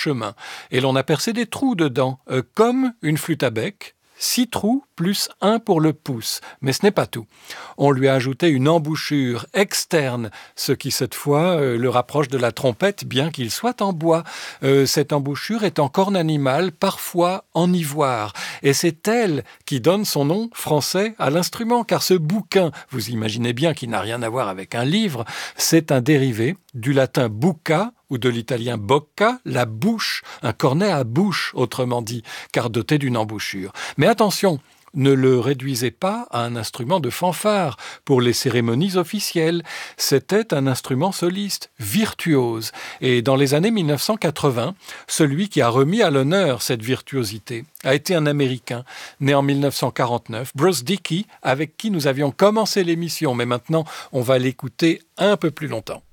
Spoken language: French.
parchemin et l'on a percé des trous dedans, comme une flûte à bec. 6 trous plus 1 pour le pouce, mais ce n'est pas tout. On lui a ajouté une embouchure externe, ce qui cette fois le rapproche de la trompette, bien qu'il soit en bois. Cette embouchure est en corne animale, parfois en ivoire, et c'est elle qui donne son nom français à l'instrument, car ce bouquin, vous imaginez bien qu'il n'a rien à voir avec un livre, c'est un dérivé du latin bucca, ou de l'italien bocca, la bouche, un cornet à bouche, autrement dit, car doté d'une embouchure. Mais attention, ne le réduisez pas à un instrument de fanfare pour les cérémonies officielles. C'était un instrument soliste, virtuose. Et dans les années 1980, celui qui a remis à l'honneur cette virtuosité a été un Américain, né en 1949, Bruce Dickey, avec qui nous avions commencé l'émission, mais maintenant on va l'écouter un peu plus longtemps.